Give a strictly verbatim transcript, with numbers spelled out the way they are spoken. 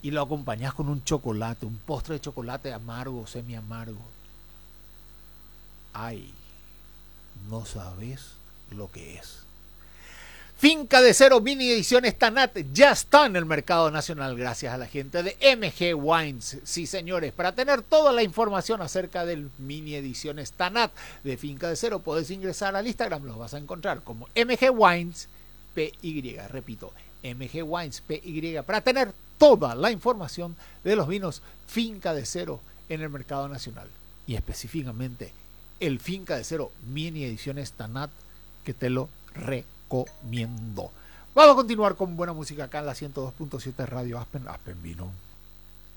y lo acompañás con un chocolate, un postre de chocolate amargo, semi amargo. Ay, no sabes lo que es. Finca de Cero Mini Ediciones Tanat ya está en el mercado nacional gracias a la gente de M G Wines. Sí, señores, para tener toda la información acerca del Mini Ediciones Tanat de Finca de Cero, podés ingresar al Instagram, los vas a encontrar como M G Wines P Y. Repito, M G Wines P Y, para tener toda la información de los vinos Finca de Cero en el mercado nacional. Y específicamente el Finca de Cero Mini Ediciones Tanat, que te lo recomiendo. Vamos a continuar con buena música acá en la ciento dos punto siete Radio Aspen, Aspen Vino.